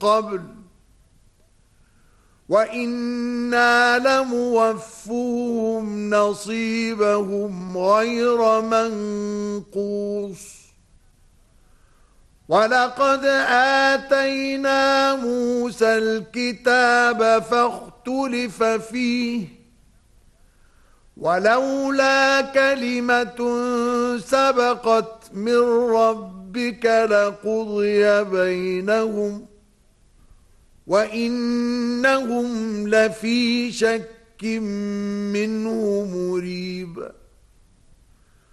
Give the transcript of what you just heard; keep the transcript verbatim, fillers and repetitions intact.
قبل وإنا لموفوهم نصيبهم غير منقوص ولقد آتينا موسى الكتاب فاختلف فيه ولولا كلمة سبقت من ربك لقضي بينهم وإنهم لفي شك منه مريب